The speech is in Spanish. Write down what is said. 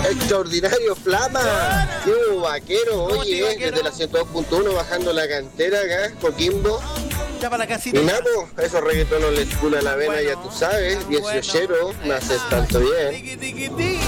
Extraordinario Flama. Qué vaquero, oye, desde la 102.1 bajando la cantera acá, Coquimbo. Ya para la casita. Y Napo, esos reggaetonos les cuna la vena, ya tú sabes, 18, me haces tanto bien.